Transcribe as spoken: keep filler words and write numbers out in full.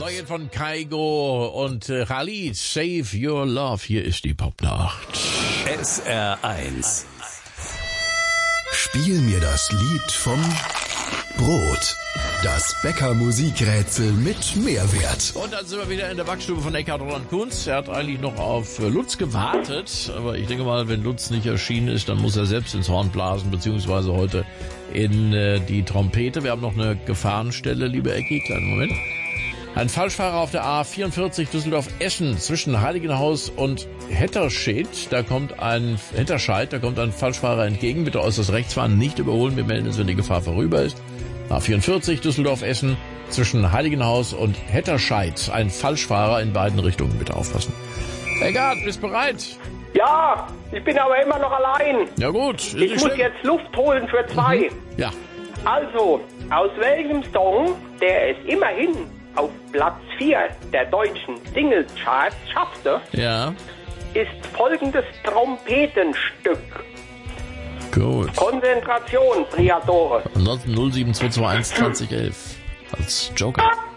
Projekt von Kaigo und äh, Khalid, Save Your Love. Hier ist die Popnacht. S R eins. Spiel mir das Lied vom Brot. Das Bäcker-Musikrätsel mit Mehrwert. Und dann sind wir wieder in der Backstube von Eckhard Roland Kunz. Er hat eigentlich noch auf Lutz gewartet. Aber ich denke mal, wenn Lutz nicht erschienen ist, dann muss er selbst ins Horn blasen, beziehungsweise heute in äh, die Trompete. Wir haben noch eine Gefahrenstelle, liebe Ecki. Kleinen Moment. Ein Falschfahrer auf der A vierundvierzig Düsseldorf-Essen zwischen Heiligenhaus und Hetterscheid. Da kommt ein Hetterscheid, da kommt ein Falschfahrer entgegen. Bitte äußerst rechts fahren, nicht überholen. Wir melden uns, wenn die Gefahr vorüber ist. A vierundvierzig Düsseldorf-Essen zwischen Heiligenhaus und Hetterscheid. Ein Falschfahrer in beiden Richtungen. Bitte aufpassen. Eckart, bist bereit? Ja, ich bin aber immer noch allein. Ja gut. Ist Ich muss schlimm. jetzt Luft holen für zwei. Mhm. Ja. Also, aus welchem Song, der es immerhin auf Platz vier der deutschen Singlecharts schaffte, Ja. ist folgendes Trompetenstück. Gut. Konzentration, Priatore. Ansonsten null sieben zwei zwei eins zwanzig elf als Joker.